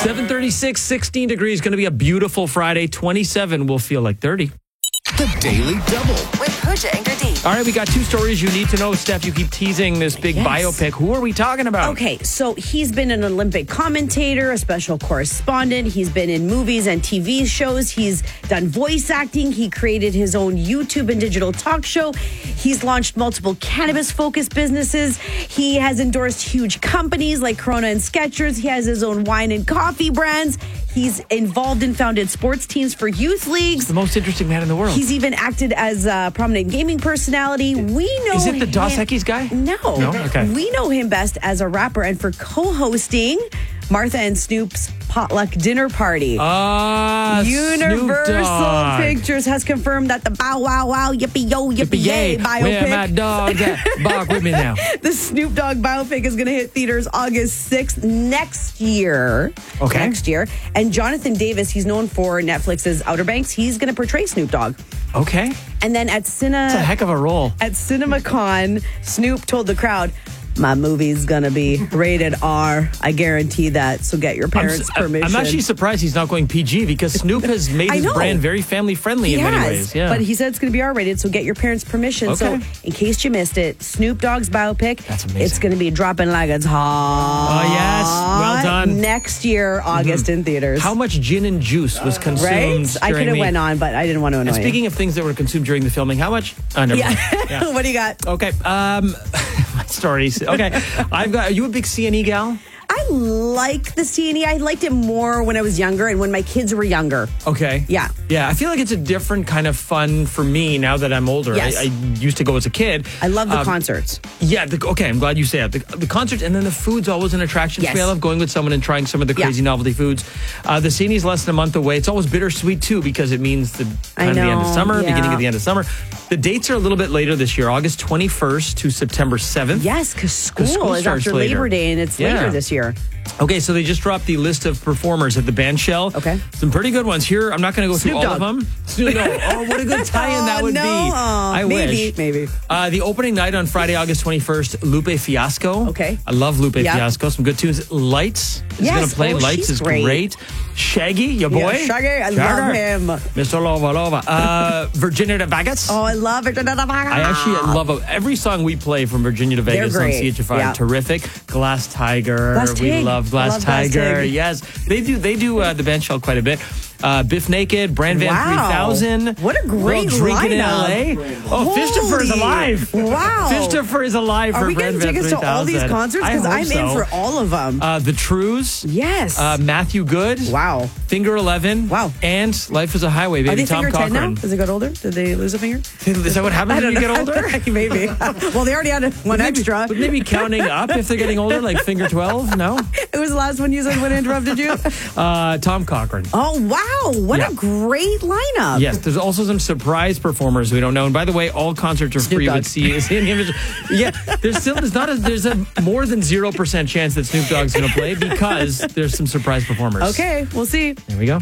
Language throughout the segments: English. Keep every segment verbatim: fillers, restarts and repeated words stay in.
seven thirty-six, sixteen degrees. Going to be a beautiful Friday. twenty-seven will feel like thirty. The Daily Double. With Pooja and Gurdeep. All right, we got two stories you need to know. Steph, you keep teasing this big Yes. biopic. Who are we talking about? Okay, so he's been an Olympic commentator, a special correspondent. He's been in movies and T V shows. He's done voice acting. He created his own YouTube and digital talk show. He's launched multiple cannabis-focused businesses. He has endorsed huge companies like Corona and Skechers. He has his own wine and coffee brands. He's involved and founded sports teams for youth leagues. The most interesting man in the world. He's even acted as a prominent gaming personality. We know Is it the Dos him- Equis guy? No. No? Okay. We know him best as a rapper and for co-hosting Martha and Snoop's potluck dinner party. Ah, Snoop Universal Dogg. Pictures has confirmed that the Bow Wow Wow Yippee Yo Yippee Yay Yippee-yay. Where my biopic, dog's at? Bark with me now. the Snoop Dogg biopic, is going to hit theaters August sixth next year. Okay. Next year. And Jonathan Davis, he's known for Netflix's Outer Banks. He's going to portray Snoop Dogg. Okay. And then at Cine It's a heck of a role. at CinemaCon, Snoop told the crowd, "My movie's gonna be rated R. I guarantee that. So get your I'm, parents' s- permission." I'm actually surprised he's not going P G because Snoop has made I his know. brand very family friendly He in many has, ways. Yeah. but he said it's going to be R-rated, so get your parents' permission. So, Okay. in case you missed it, Snoop Dogg's biopic, That's amazing. it's going to be dropping like it's hot. Oh, yes. Well done. Next year, August in theaters. How much gin and juice was consumed? right? I could during have the- went on, but I didn't want to annoy And speaking of things that were consumed during the filming, how much? Oh, never you. mind. Yeah. Yeah. What do you got? Okay. Um, my stories. Okay. I've got. Are you a big C and E gal? I like the C and E. I liked it more when I was younger and when my kids were younger. Okay. Yeah. Yeah. I feel like it's a different kind of fun for me now that I'm older. Yes. I, I used to go as a kid. I love the Um, concerts. Yeah. The, okay. I'm glad you say that. The, the concerts and then the food's always an attraction for Yes. me. I love going with someone and trying some of the Yeah. crazy novelty foods. Uh, the C and E's less than a month away. It's always bittersweet too because it means the I kind of the end of know, summer, yeah. beginning of the end of summer. The dates are a little bit later this year, August twenty-first to September seventh. Yes, because school, school is starts after later. Labor Day and it's Yeah. later this year. Okay, so they just dropped the list of performers at the band shell. Okay. Some pretty good ones here. I'm not going to go Snoop through all Dogg. of them. Snoop Dogg. Oh, what a good tie-in that Oh, would no. be. Oh, I maybe, wish. maybe. Uh, the opening night on Friday, August twenty-first, Lupe Fiasco. Okay. I love Lupe Yep. Fiasco. Some good tunes. Lights is Yes. going to play. Oh, Lights she's is great. great. Shaggy, your boy. Yeah, Shaggy, I love him. Mister Lova Lova. Uh, Virginia de Vegas. Oh, I love it. I actually love a, every song we play from Virginia to Vegas on great. C H F I. Yeah. Terrific. Glass Tiger. Glass we Tig. love Glass I love Glass Tiger. Tig. Yes, they do. They do uh, the band shell quite a bit. Uh, Biff Naked, Brand Van Wow. three thousand. What a great Little Drinking in L A. lineup. Oh, Fistopher is Holy- alive. Wow. Fistopher is alive Are for we Brand getting Van tickets to all these three thousand. concerts? I Because hope I'm in so. for all of them. Uh, the Trues. Yes. Uh, Matthew Good. wow. Finger eleven. Wow. And Life is a Highway. Baby Are they Tom finger ten now? Cochran. Does it get older? Did they lose a finger? Is that what happens when you get older? Maybe. Well, they already had one Maybe- extra. But maybe counting up if they're getting older, like finger twelve? No? It was the last one you said when I interrupted you. Uh, Tom Cochran. Oh, wow. What Yeah. a great lineup. Yes, there's also some surprise performers we don't know. And by the way, all concerts are Snoop free Dogg. with C C and Image. Yeah, there's still there's not a, there's a more than zero percent chance that Snoop Dogg's going to play because there's some surprise performers. Okay, we'll see. There we go.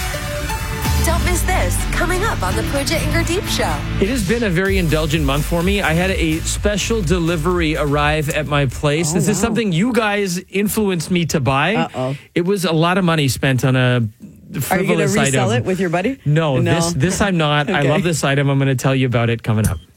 Don't miss this. Coming up on the Pooja and Gurdeep Show. It has been a very indulgent month for me. I had a special delivery arrive at my place. Oh, this is wow. something you guys influenced me to buy. Uh-oh. It was a lot of money spent on a Are you frivolous going to resell item. it with your buddy? No, this this I'm not. I Okay. love this item. I'm going to tell you about it coming up.